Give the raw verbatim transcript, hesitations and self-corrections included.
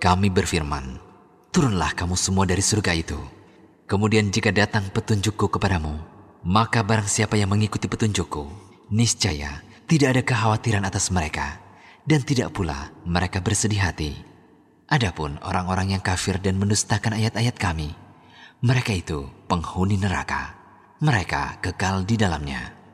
Kami berfirman, turunlah kamu semua dari surga itu. Kemudian jika datang petunjukku kepadamu, maka barang siapa yang mengikuti petunjukku, niscaya tidak ada kekhawatiran atas mereka, dan tidak pula mereka bersedih hati. Adapun orang-orang yang kafir dan mendustakan ayat-ayat kami, mereka itu penghuni neraka, mereka kekal di dalamnya.